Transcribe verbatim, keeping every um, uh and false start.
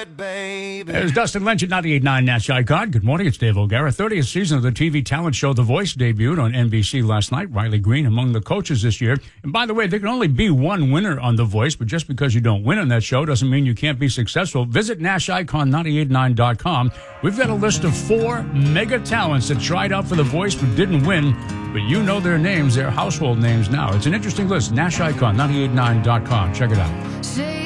it, baby. There's Dustin Lynch at ninety-eight point nine Nash Icon. Good morning, it's Dave O'Gara. thirtieth season of the T V talent show The Voice debuted on N B C last night. Riley Green among the coaches this year. And by the way, there can only be one winner on The Voice, but just because you don't win on that show doesn't mean you can't be successful. Visit Nash Icon ninety-eight point nine dot com. We've got a list of four mega talents that tried out for The Voice but didn't win. But you know their names, their household names now. It's an interesting list. Nash Icon ninety-eight point nine dot com. Check it out.